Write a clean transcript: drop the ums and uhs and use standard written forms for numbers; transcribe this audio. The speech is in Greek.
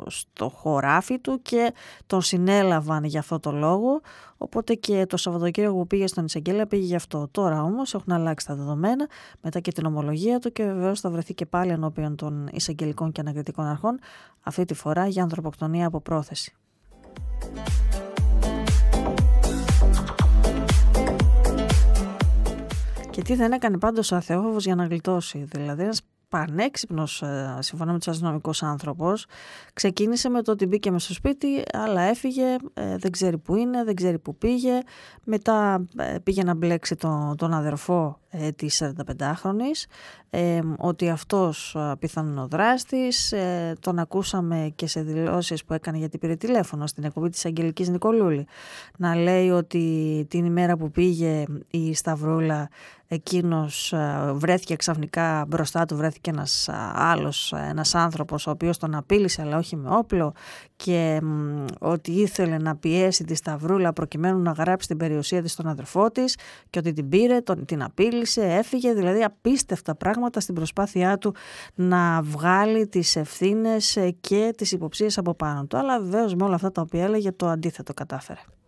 στο χωράφι του και τον συνέλαβαν για αυτό το λόγο. Οπότε και το Σαββατοκύριακο που πήγε στον εισαγγελέα πήγε γι' αυτό. Τώρα όμως έχουν αλλάξει τα δεδομένα μετά και την ομολογία του και βεβαίως θα βρεθεί και πάλι ενώπιον των εισαγγελικών και ανακριτικών αρχών, αυτή τη φορά για ανθρωποκτονία από πρόθεση. Και τι δεν έκανε πάντως ο Αθεόφοβος για να γλιτώσει. Δηλαδή ένας πανέξυπνος, σύμφωνα με τους αστυνομικούς άνθρωπος, ξεκίνησε με το ότι μπήκε μες στο σπίτι, αλλά έφυγε, δεν ξέρει που είναι, δεν ξέρει που πήγε. Μετά πήγε να μπλέξει τον αδερφό της 45χρονης, ότι αυτός πιθανόν ο δράστης. Τον ακούσαμε και σε δηλώσεις που έκανε, γιατί πήρε τηλέφωνο στην εκπομπή της Αγγελικής Νικολούλη, να λέει ότι την ημέρα που πήγε η Σταυρούλα, εκείνος βρέθηκε ξαφνικά μπροστά του, βρέθηκε ένας άνθρωπος ο οποίος τον απείλησε, αλλά όχι με όπλο, και ότι ήθελε να πιέσει τη Σταυρούλα προκειμένου να γράψει την περιουσία της στον αδερφό της, και ότι την πήρε, την απείλησε, έφυγε. Δηλαδή απίστευτα πράγματα στην προσπάθειά του να βγάλει τις ευθύνες και τις υποψίες από πάνω του. Αλλά βεβαίως με όλα αυτά τα οποία έλεγε, το αντίθετο κατάφερε.